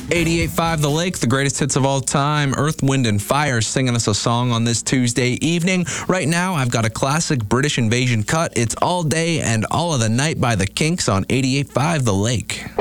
88.5 The Lake, the greatest hits of all time. Earth, Wind, and Fire singing us a song on this Tuesday evening. Right now, I've got a classic British Invasion cut. It's All Day and All of the Night by the Kinks on 88.5 The Lake.